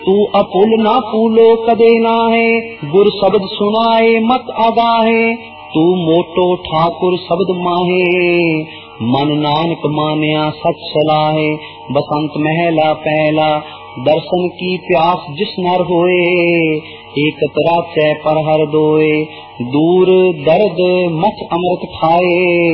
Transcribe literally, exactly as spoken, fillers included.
तू अपुल ना पूलो कदे ना है, गुर शब्द सुनाए मत आगाहे। तू मोटो ठाकुर शब्द माहे, मन नानक मानिया सच सलाहे। बसंत महला पहला, दर्शन की प्यास जिस नर होए। एक तराचै पर हर दोए, दूर दर्द मच अमृत खाए।